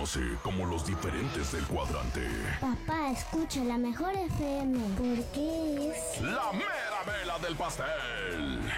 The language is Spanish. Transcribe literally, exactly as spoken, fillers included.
conoce como los diferentes del cuadrante. Papá, escucha la mejor F M porque es... ¡La mera vela del pastel!